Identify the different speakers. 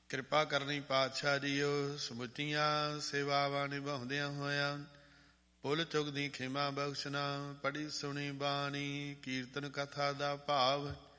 Speaker 1: ਕਿਰਪਾ ਕਰਨੀ ਪਾਤਸ਼ਾਹ ਜੀਓ। ਸਮੁੱਚੀਆਂ ਸੇਵਾਵਾਂ ਨਿਭਾਉਂਦਿਆਂ ਹੋਇਆਂ ਭੁੱਲ ਚੁੱਕ ਦੀ ਖਿਮਾ ਬਖਸ਼ਣਾ। ਪੜ੍ਹੀ ਸੁਣੀ ਬਾਣੀ ਕੀਰਤਨ ਕਥਾ ਦਾ ਭਾਵ